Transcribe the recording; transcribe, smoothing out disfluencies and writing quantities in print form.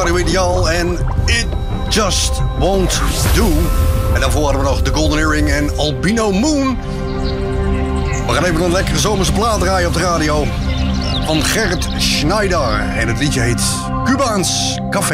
Radio Ideaal en It Just Won't Do. En daarvoor hadden we nog The Golden Earring en Albino Moon. We gaan even een lekkere zomerse plaat draaien op de radio van Gerrit Schneider. En het liedje heet Cubaans Café.